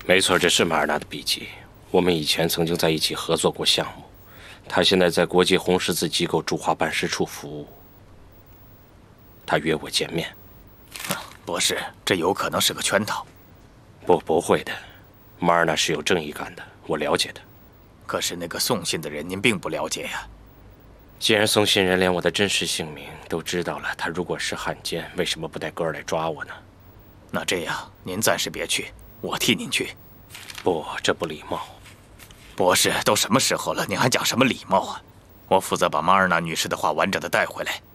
没错，这是马尔纳的笔记。我们以前曾经在一起合作过项目。他现在在国际红十字机构驻华办事处服务。他约我见面。 博士，这有可能是个圈套。 不会的，马尔纳是有正义感的，我了解的。 可是那个送信的人，您并不了解呀。 既然送信人连我的真实姓名都知道了，他如果是汉奸，为什么不带哥儿来抓我呢？ 那这样，您暂时别去，我替您去。 不，这不礼貌。 博士，都什么时候了，您还讲什么礼貌啊？我负责把马尔娜女士的话完整的带回来。